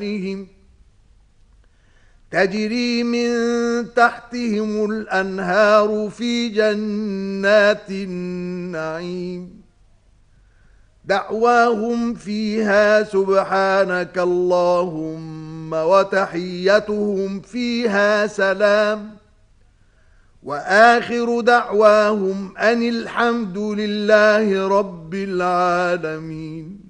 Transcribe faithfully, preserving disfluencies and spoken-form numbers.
تجري من تحتهم الأنهار في جنات النعيم دعواهم فيها سبحانك اللهم وتحيتهم فيها سلام وآخر دعواهم أن الحمد لله رب العالمين.